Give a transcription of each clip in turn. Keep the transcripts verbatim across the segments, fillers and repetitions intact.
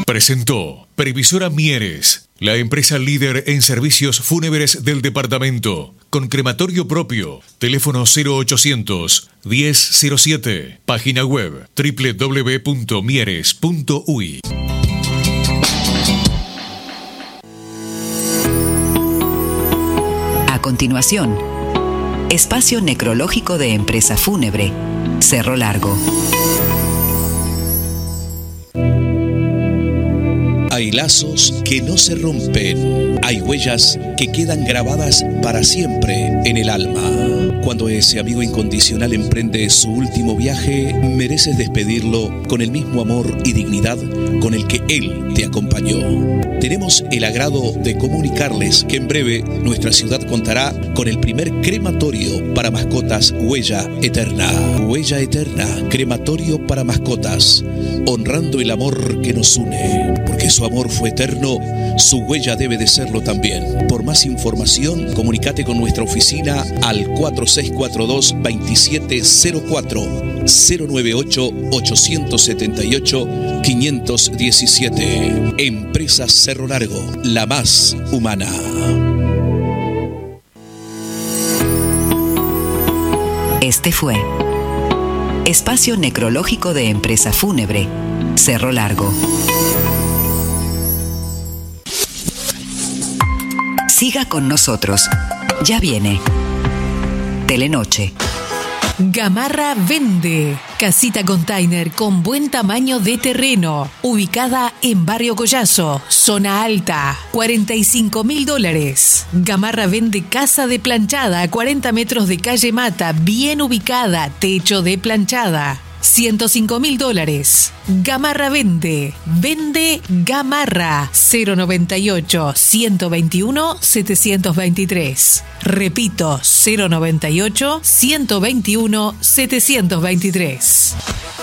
Presentó Previsora Mieres, la empresa líder en servicios fúnebres del departamento, con crematorio propio. Teléfono cero ochocientos, diez cero siete. Página web doble u doble u doble u punto mieres punto u y. A continuación, espacio necrológico de empresa fúnebre, Cerro Largo. Hay lazos que no se rompen. Hay huellas que quedan grabadas para siempre en el alma. Cuando ese amigo incondicional emprende su último viaje, mereces despedirlo con el mismo amor y dignidad con el que él te acompañó. Tenemos el agrado de comunicarles que en breve nuestra ciudad contará con el primer crematorio para mascotas Huella Eterna. Huella Eterna, crematorio para mascotas, honrando el amor que nos une. Porque su amor fue eterno, su huella debe de serlo también. Por más información, comunícate con nuestra oficina al cuatro seis cuatro dos, dos siete cero cuatro, cero nueve ocho, ocho siete ocho, cinco uno siete. Empresa Cerro Largo, la más humana. Este fue Espacio Necrológico de Empresa Fúnebre, Cerro Largo. Siga con nosotros. Ya viene Telenoche. Gamarra vende. Casita container con buen tamaño de terreno. Ubicada en Barrio Collazo, zona alta. cuarenta y cinco mil dólares. Gamarra vende casa de planchada a cuarenta metros de calle Mata. Bien ubicada. Techo de planchada. ciento cinco mil dólares. Gamarra vende. Vende Gamarra. cero noventa y ocho, ciento veintiuno, setecientos veintitrés. Repito, cero noventa y ocho, ciento veintiuno, setecientos veintitrés.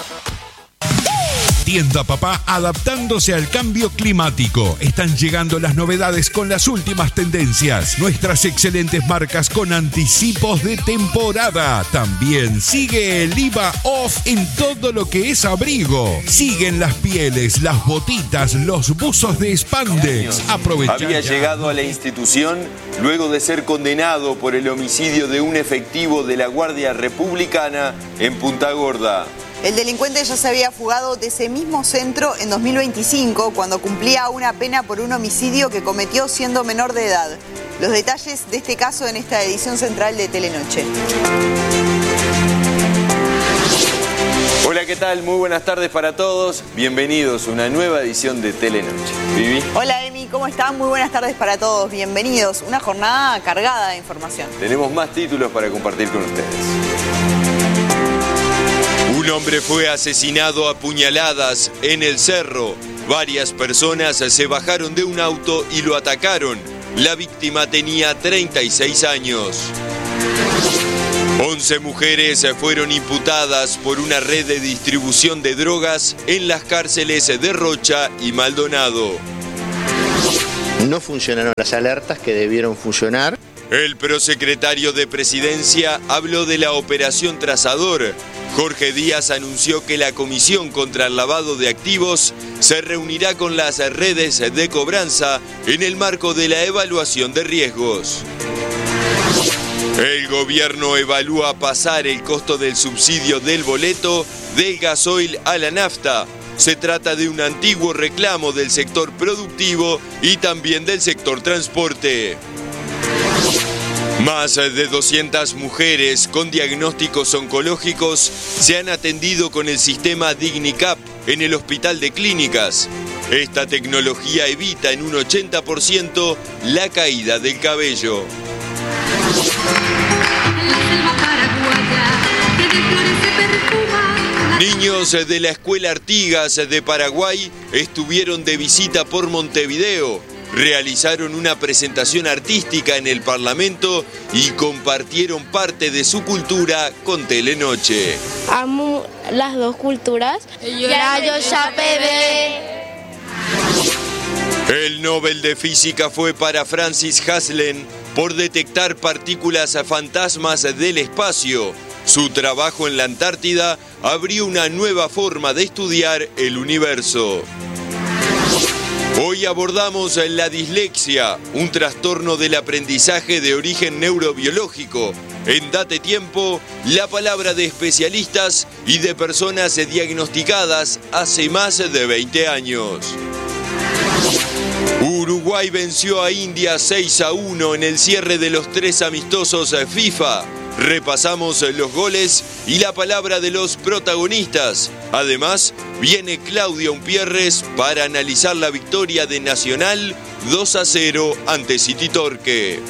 Tienda Papá adaptándose al cambio climático. Están llegando las novedades con las últimas tendencias. Nuestras excelentes marcas con anticipos de temporada. También sigue el I V A off en todo lo que es abrigo. Siguen las pieles, las botitas, los buzos de spandex. Aprovechar. Había llegado a la institución luego de ser condenado por el homicidio de un efectivo de la Guardia Republicana en Punta Gorda. El delincuente ya se había fugado de ese mismo centro en dos mil veinticinco, cuando cumplía una pena por un homicidio que cometió siendo menor de edad. Los detalles de este caso en esta edición central de Telenoche. Hola, ¿qué tal? Muy buenas tardes para todos. Bienvenidos a una nueva edición de Telenoche. Vivi. Hola, Emi, ¿cómo están? Muy buenas tardes para todos. Bienvenidos. Una jornada cargada de información. Tenemos más títulos para compartir con ustedes. Un hombre fue asesinado a puñaladas en el Cerro. Varias personas se bajaron de un auto y lo atacaron. La víctima tenía treinta y seis años. once mujeres fueron imputadas por una red de distribución de drogas en las cárceles de Rocha y Maldonado. No funcionaron las alertas que debieron funcionar. El prosecretario de Presidencia habló de la operación Trazador. Jorge Díaz anunció que la Comisión contra el Lavado de Activos se reunirá con las redes de cobranza en el marco de la evaluación de riesgos. El gobierno evalúa pasar el costo del subsidio del boleto del gasoil a la nafta. Se trata de un antiguo reclamo del sector productivo y también del sector transporte. Más de doscientas mujeres con diagnósticos oncológicos se han atendido con el sistema Dignicap en el Hospital de Clínicas. Esta tecnología evita en un ochenta por ciento la caída del cabello. Niños de la Escuela Artigas de Paraguay estuvieron de visita por Montevideo. Realizaron una presentación artística en el Parlamento y compartieron parte de su cultura con Telenoche. Amo las dos culturas. Ya yo ya bebé. El Nobel de Física fue para Francis Haslen por detectar partículas fantasmas del espacio. Su trabajo en la Antártida abrió una nueva forma de estudiar el universo. Hoy abordamos la dislexia, un trastorno del aprendizaje de origen neurobiológico. En Date Tiempo, la palabra de especialistas y de personas diagnosticadas hace más de veinte años. Uruguay venció a India seis a uno en el cierre de los tres amistosos FIFA. Repasamos los goles y la palabra de los protagonistas. Además, viene Claudia Umpierres para analizar la victoria de Nacional dos a cero ante City Torque.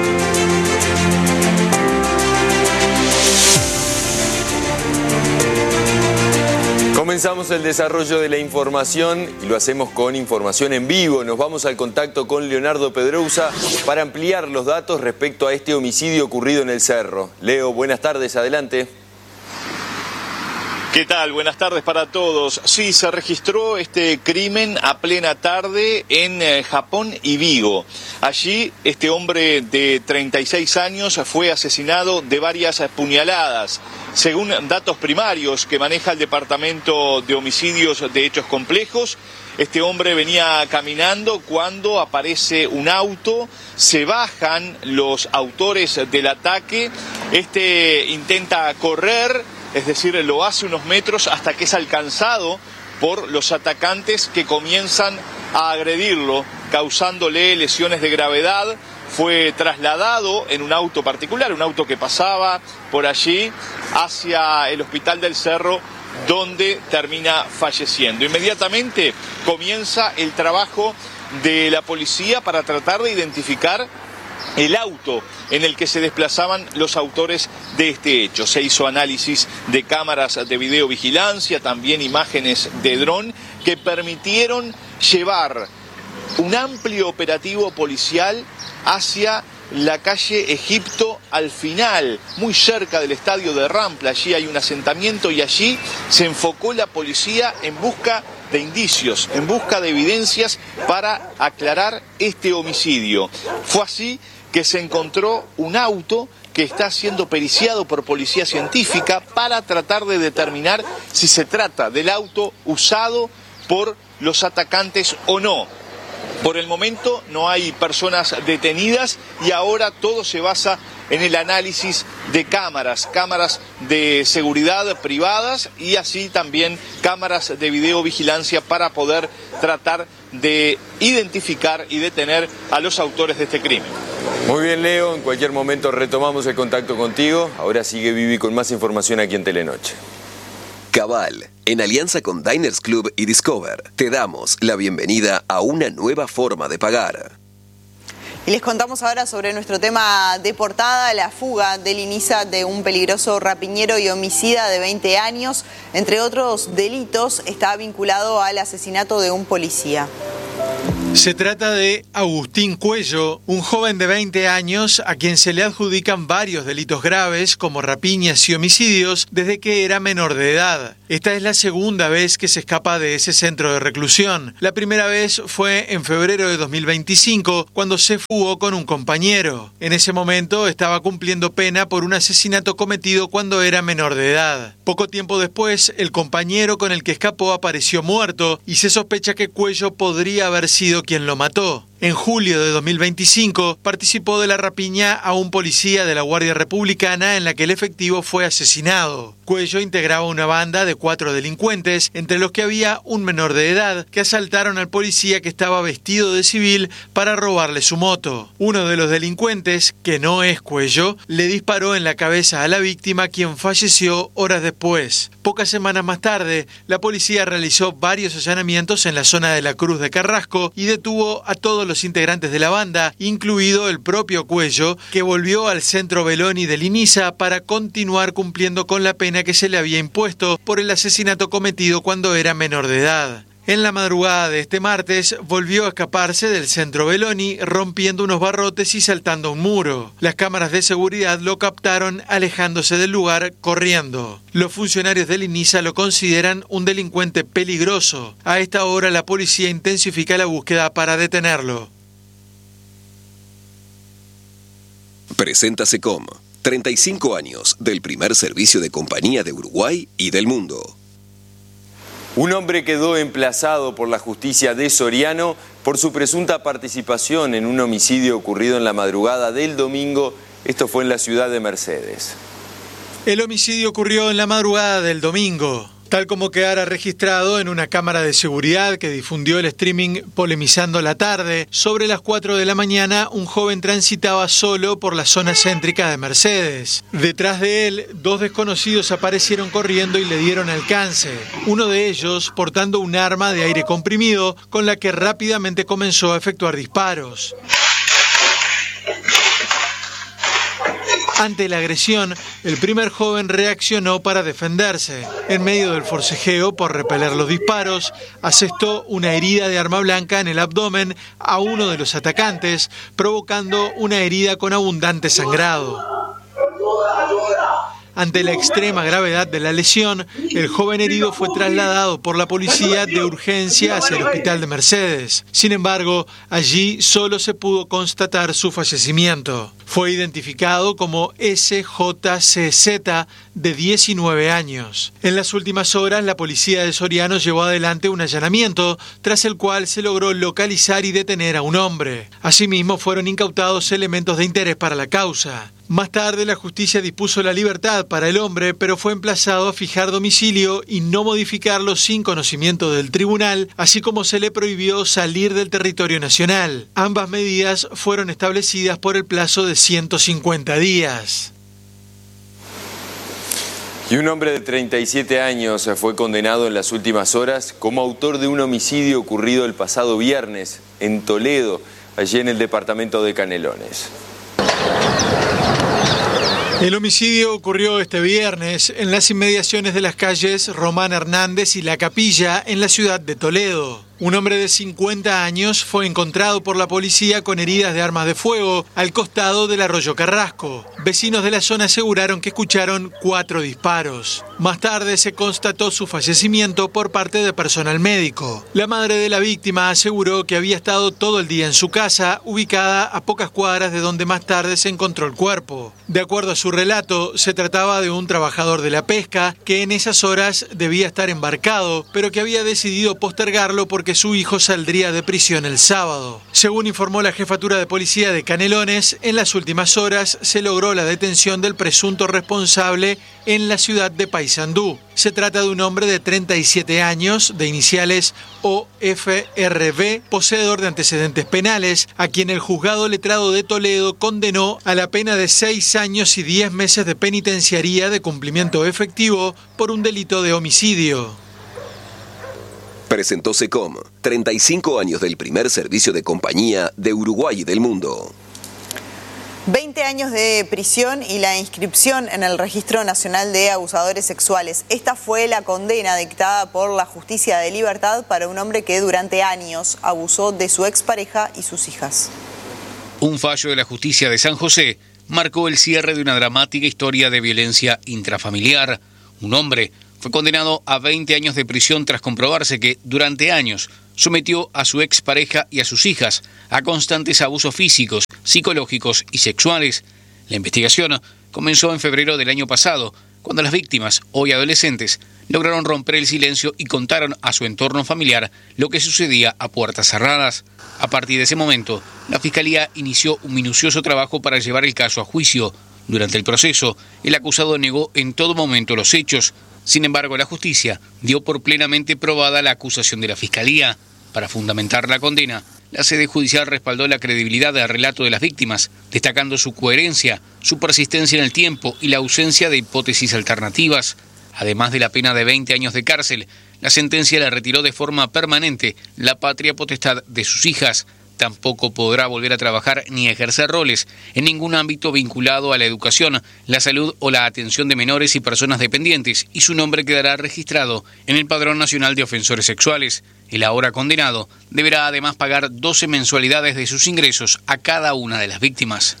Comenzamos el desarrollo de la información y lo hacemos con información en vivo. Nos vamos al contacto con Leonardo Pedrousa para ampliar los datos respecto a este homicidio ocurrido en el Cerro. Leo, buenas tardes, adelante. ¿Qué tal? Buenas tardes para todos. Sí, se registró este crimen a plena tarde en eh, Japón y Vigo. Allí este hombre de treinta y seis años fue asesinado de varias puñaladas. Según datos primarios que maneja el Departamento de Homicidios de Hechos Complejos, este hombre venía caminando cuando aparece un auto, se bajan los autores del ataque, este intenta correr, es decir, lo hace unos metros hasta que es alcanzado por los atacantes que comienzan a agredirlo, causándole lesiones de gravedad. Fue trasladado en un auto particular, un auto que pasaba por allí hacia el Hospital del Cerro, donde termina falleciendo. Inmediatamente comienza el trabajo de la policía para tratar de identificar el auto en el que se desplazaban los autores de este hecho. Se hizo análisis de cámaras de videovigilancia, también imágenes de dron que permitieron llevar un amplio operativo policial hacia la calle Egipto al final, muy cerca del estadio de Rampla. Allí hay un asentamiento y allí se enfocó la policía en busca de indicios, en busca de evidencias para aclarar este homicidio. Fue así que se encontró un auto que está siendo periciado por policía científica para tratar de determinar si se trata del auto usado por los atacantes o no. Por el momento no hay personas detenidas y ahora todo se basa en el análisis de cámaras, cámaras de seguridad privadas y así también cámaras de videovigilancia para poder tratar de identificar y detener a los autores de este crimen. Muy bien, Leo, en cualquier momento retomamos el contacto contigo. Ahora sigue Vivi con más información aquí en Telenoche. Cabal, en alianza con Diners Club y Discover, te damos la bienvenida a una nueva forma de pagar. Y les contamos ahora sobre nuestro tema de portada, la fuga del INISA de un peligroso rapiñero y homicida de veinte años. Entre otros delitos, está vinculado al asesinato de un policía. Se trata de Agustín Cuello, un joven de veinte años a quien se le adjudican varios delitos graves como rapiñas y homicidios desde que era menor de edad. Esta es la segunda vez que se escapa de ese centro de reclusión. La primera vez fue en febrero de dos mil veinticinco, cuando se fugó con un compañero. En ese momento estaba cumpliendo pena por un asesinato cometido cuando era menor de edad. Poco tiempo después, el compañero con el que escapó apareció muerto y se sospecha que Cuello podría haber sido quien lo mató. En julio de dos mil veinticinco participó de la rapiña a un policía de la Guardia Republicana en la que el efectivo fue asesinado. Cuello integraba una banda de cuatro delincuentes, entre los que había un menor de edad, que asaltaron al policía que estaba vestido de civil para robarle su moto. Uno de los delincuentes, que no es Cuello, le disparó en la cabeza a la víctima, quien falleció horas después. Pocas semanas más tarde, la policía realizó varios allanamientos en la zona de la Cruz de Carrasco y detuvo a todos los integrantes de la banda, incluido el propio Cuello, que volvió al centro Beloni del INISA para continuar cumpliendo con la pena que se le había impuesto por el asesinato cometido cuando era menor de edad. En la madrugada de este martes volvió a escaparse del centro Beloni, rompiendo unos barrotes y saltando un muro. Las cámaras de seguridad lo captaron alejándose del lugar corriendo. Los funcionarios del INISA lo consideran un delincuente peligroso. A esta hora la policía intensifica la búsqueda para detenerlo. Presenta SECOM, treinta y cinco años del primer servicio de compañía de Uruguay y del mundo. Un hombre quedó emplazado por la justicia de Soriano por su presunta participación en un homicidio ocurrido en la madrugada del domingo. Esto fue en la ciudad de Mercedes. El homicidio ocurrió en la madrugada del domingo, tal como quedara registrado en una cámara de seguridad que difundió el streaming Polemizando la Tarde. Sobre las cuatro de la mañana, un joven transitaba solo por la zona céntrica de Mercedes. Detrás de él, dos desconocidos aparecieron corriendo y le dieron alcance. Uno de ellos portando un arma de aire comprimido con la que rápidamente comenzó a efectuar disparos. Ante la agresión, el primer joven reaccionó para defenderse. En medio del forcejeo por repeler los disparos, asestó una herida de arma blanca en el abdomen a uno de los atacantes, provocando una herida con abundante sangrado. Ante la extrema gravedad de la lesión, el joven herido fue trasladado por la policía de urgencia hacia el hospital de Mercedes. Sin embargo, allí solo se pudo constatar su fallecimiento. Fue identificado como S J C Z, de diecinueve años. En las últimas horas, la policía de Soriano llevó adelante un allanamiento, tras el cual se logró localizar y detener a un hombre. Asimismo, fueron incautados elementos de interés para la causa. Más tarde, la justicia dispuso la libertad para el hombre, pero fue emplazado a fijar domicilio y no modificarlo sin conocimiento del tribunal, así como se le prohibió salir del territorio nacional. Ambas medidas fueron establecidas por el plazo de ciento cincuenta días. Y un hombre de treinta y siete años fue condenado en las últimas horas como autor de un homicidio ocurrido el pasado viernes en Toledo, allí en el departamento de Canelones. El homicidio ocurrió este viernes en las inmediaciones de las calles Román Hernández y La Capilla, en la ciudad de Toledo. Un hombre de cincuenta años fue encontrado por la policía con heridas de armas de fuego al costado del arroyo Carrasco. Vecinos de la zona aseguraron que escucharon cuatro disparos. Más tarde se constató su fallecimiento por parte de personal médico. La madre de la víctima aseguró que había estado todo el día en su casa, ubicada a pocas cuadras de donde más tarde se encontró el cuerpo. De acuerdo a su relato, se trataba de un trabajador de la pesca que en esas horas debía estar embarcado, pero que había decidido postergarlo porque su hijo saldría de prisión el sábado. Según informó la jefatura de policía de Canelones, en las últimas horas se logró la detención del presunto responsable en la ciudad de Paysandú. Se trata de un hombre de treinta y siete años, de iniciales O F R B, poseedor de antecedentes penales, a quien el juzgado letrado de Toledo condenó a la pena de seis años y diez meses de penitenciaría de cumplimiento efectivo por un delito de homicidio. Presentó SECOM, treinta y cinco años del primer servicio de compañía de Uruguay y del mundo. veinte años de prisión y la inscripción en el Registro Nacional de Abusadores Sexuales. Esta fue la condena dictada por la Justicia de Libertad para un hombre que durante años abusó de su expareja y sus hijas. Un fallo de la Justicia de San José marcó el cierre de una dramática historia de violencia intrafamiliar. Un hombre fue condenado a veinte años de prisión tras comprobarse que, durante años, sometió a su expareja y a sus hijas a constantes abusos físicos, psicológicos y sexuales. La investigación comenzó en febrero del año pasado, cuando las víctimas, hoy adolescentes, lograron romper el silencio y contaron a su entorno familiar lo que sucedía a puertas cerradas. A partir de ese momento, la Fiscalía inició un minucioso trabajo para llevar el caso a juicio. Durante el proceso, el acusado negó en todo momento los hechos. Sin embargo, la justicia dio por plenamente probada la acusación de la Fiscalía. Para fundamentar la condena, la sede judicial respaldó la credibilidad del relato de las víctimas, destacando su coherencia, su persistencia en el tiempo y la ausencia de hipótesis alternativas. Además de la pena de veinte años de cárcel, la sentencia le retiró de forma permanente la patria potestad de sus hijas. Tampoco podrá volver a trabajar ni ejercer roles en ningún ámbito vinculado a la educación, la salud o la atención de menores y personas dependientes, y su nombre quedará registrado en el Padrón Nacional de Ofensores Sexuales. El ahora condenado deberá además pagar doce mensualidades de sus ingresos a cada una de las víctimas.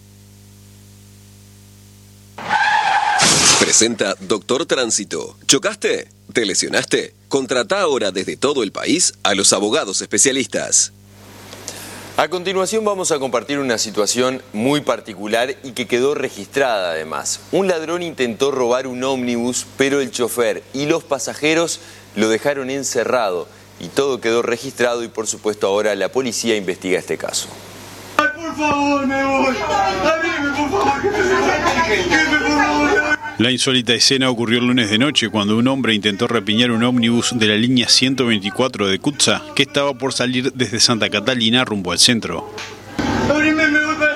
Presenta Doctor Tránsito. ¿Chocaste? ¿Te lesionaste? Contratá ahora desde todo el país a los abogados especialistas. A continuación vamos a compartir una situación muy particular y que quedó registrada además. Un ladrón intentó robar un ómnibus, pero el chofer y los pasajeros lo dejaron encerrado y todo quedó registrado y por supuesto ahora la policía investiga este caso. Ay, por favor, me voy. Abrime, por favor, que me voy. Por favor. La insólita escena ocurrió el lunes de noche cuando un hombre intentó rapiñar un ómnibus de la línea ciento veinticuatro de Cutsa que estaba por salir desde Santa Catalina rumbo al centro.